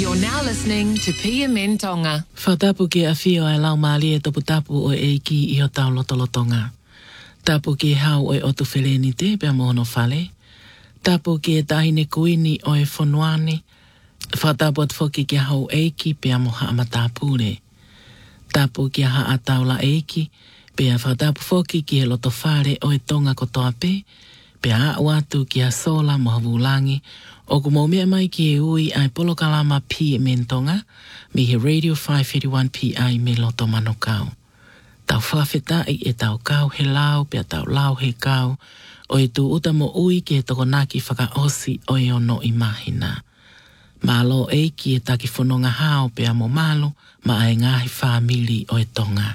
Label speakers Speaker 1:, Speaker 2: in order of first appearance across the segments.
Speaker 1: You're now listening to PMN Tonga.
Speaker 2: Whatapu ke a whio ai lau maali e topu tapu o eiki i o tau lotolotonga. Tapu ke hau o otu wheleni te pia mohono whale. Tapu ke tahine kuini o e whonuane. Whatapu at whoki ke hau eiki pia moha amatapure. Tapu ke ha ataula eiki pia whatapu whoki ke loto whare o e tonga kotoa pe. Pia a watu ki a sola moha vulangi. O kumomia mai ki e ui ai polokalama PMN Tonga, mi he Radio 581 PI me loto manokau. Tau whawhetai e tau kau he lau, pia tau lau he kau, o e tu uta mo ui ki e tokonaki whakaosi o e ono i mahina. Malo e ki e taki whanonga hao pia mo malo, ma ai ngahi whamili o e Tonga.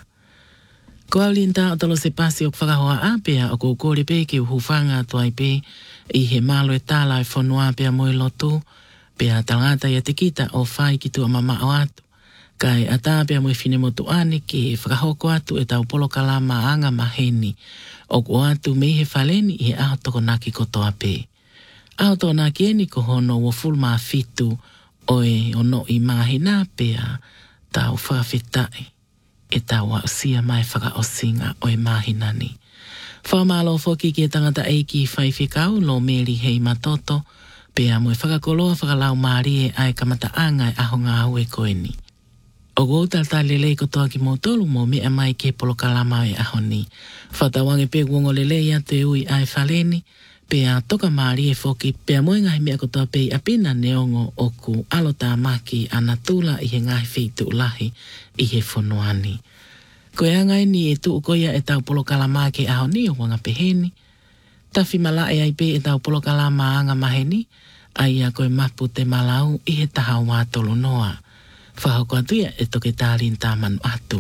Speaker 2: Ko au linta o talo se pasi o whakahoa a pia o kukore pe ki uhufanga tuai pe, i he malo e tala e whanua pia moe lotu, pia tangata ia te kita o whai ki tua mama o atu. Kai ata pia moe whine motu ane ki e whakahoko atu e tau polokalama anga maheni, o ku atu mei he whaleni i he aho toko naki kotoa pe. Aho toko naki eni ko hono wo fulma fitu o e ono i mahina pia tau whawhetai e tau wa usia mai whakaosinga o e mahinani. Whamalo whoki ki e tangata eiki whaiwhikau lo meri hei matoto, pea moe whakakoloa whakalau maari e ai kamataanga e aho ngā au e koeni. O goutalta lelei kotoa ki motolu mo mea mai ke polokalama e aho ni. Whatawange pe guongo lelei atu e ui ai whaleni, pea toka maari e whoki, pea moe ngahi mea kotoa pei apina neongo o ku alota maki anatula i he ngahi whitu ulahi i he whonuani. Koe angai ni e tuu koia e tau polokalama ke aho ni o wanga peheni. Tawhi mala e ai pe e tau polokalama anga maheni, ai a koe mapu te malau i he taha wātolo noa. Whahoko atuia e toke tārin tāmanu atu.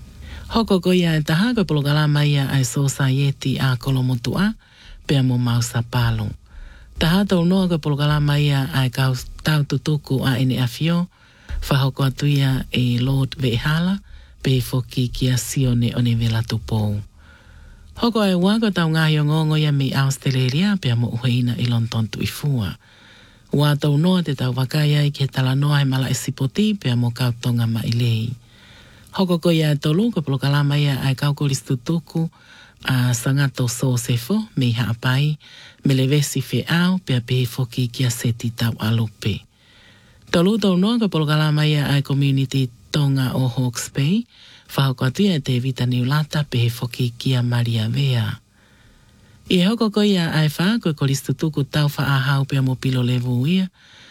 Speaker 2: Hoko koia e taha koe polokalama ia ai society a kolomotu a, pea mo mausa palo. Taha tau noa koe polokalama ia ai kau tau tutuku a ene afio, whahoko atuia e Lord Vehala, pe foki ki a sione o ne vela tupou. Hoko ai wako tau ngahi o ngongo ia mi Australia pia mo uheina i London tu i fua. Ua tau noa te tau wakaya i ke tala noa e mala e sipoti pia mo kautonga ma ilei. Hoko ko ia e tolu ko polokalama ia ai kaukoristu tuku a sangato so sefo me haapai me le vesi fe au pia pe foki ki a seti tau alupe. Tolu tau noa ko polokalama ia ai community Tonga o Hawke's Bay, whahoko atuia e te vita niulata pe he whoki kia Maria Vea. I hoko ko ia ai wha koe koristu tuku tau wha ahau pia mo pilo levu ia,